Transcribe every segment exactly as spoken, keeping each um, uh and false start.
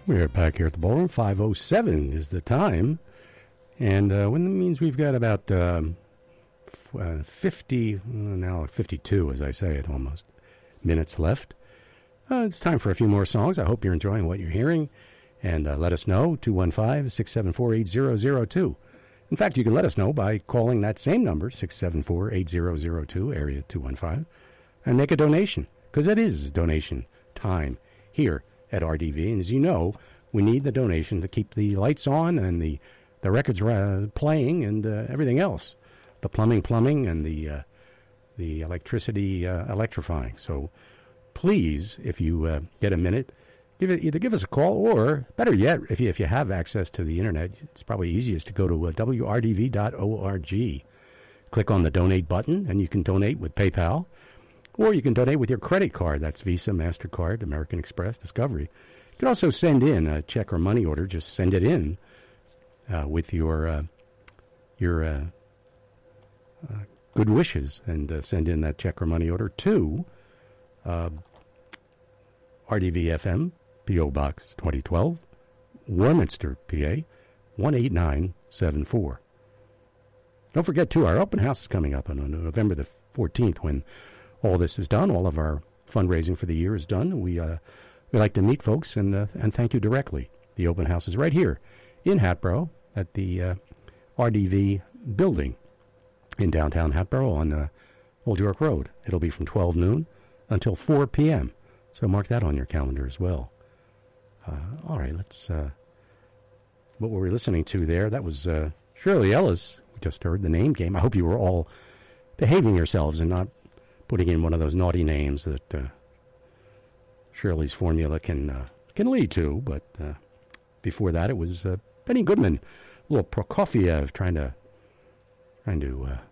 We're back here at the ballroom. five oh seven is the time. And uh, when that means we've got about um, f- uh, fifty, well, now fifty-two, as I say it almost, minutes left. Uh, it's time for a few more songs. I hope you're enjoying what you're hearing. And uh, let us know, two one five, six seven four, eight zero zero two. In fact, you can let us know by calling that same number, six seven four, eight zero zero two, area two one five, and make a donation, because it is donation time here at R D V. And as you know, we need the donation to keep the lights on and the, the records uh, playing and uh, everything else. The plumbing, plumbing, and the uh, the electricity uh, electrifying. So please, if you uh, get a minute, give it, either give us a call or, better yet, if you, if you have access to the Internet, it's probably easiest to go to uh, W R D V dot org. Click on the donate button, and you can donate with PayPal. Or you can donate with your credit card. That's Visa, MasterCard, American Express, Discovery. You can also send in a check or money order. Just send it in uh, with your uh, your uh, uh, good wishes, and uh, send in that check or money order to uh, R D V F M, P O. Box twenty twelve, Warminster, P A, one eight nine seven four. Don't forget, too, our open house is coming up on November the fourteenth when all this is done. All of our fundraising for the year is done. We uh, we like to meet folks and uh, and thank you directly. The open house is right here in Hatboro at the uh, R D V building in downtown Hatboro on uh, Old York Road. It'll be from twelve noon until four p.m., so mark that on your calendar as well. Uh, all right, let's... Uh, what were we listening to there? That was uh, Shirley Ellis. We just heard the name game. I hope you were all behaving yourselves and not putting in one of those naughty names that uh, Shirley's formula can uh, can lead to. But uh, before that, it was uh, Benny Goodman, a little Prokofiev, trying to trying to uh,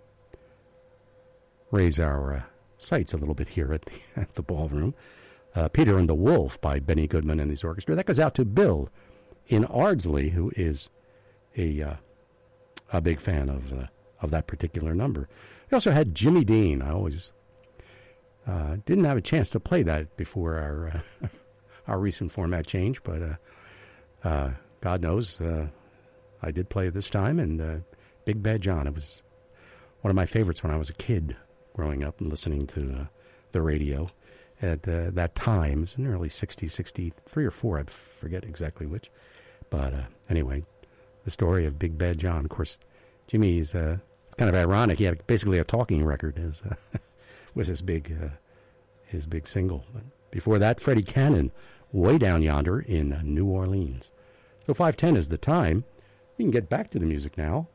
raise our uh, sights a little bit here at the, at the ballroom. Uh, Peter and the Wolf by Benny Goodman and his orchestra. That goes out to Bill in Ardsley, who is a uh, a big fan of uh, of that particular number. We also had Jimmy Dean. I always Uh, didn't have a chance to play that before our uh, our recent format change, but uh, uh, God knows uh, I did play it this time. And uh, Big Bad John, it was one of my favorites when I was a kid growing up and listening to uh, the radio at uh, that time. It was in the early sixties, sixty-three or four, I forget exactly which. But uh, anyway, the story of Big Bad John. Of course, Jimmy's uh, it's kind of ironic. He had basically a talking record as uh, was his big uh, his big single. But before that, Freddie Cannon, Way Down Yonder in uh, New Orleans. So five ten is the time. We can get back to the music now.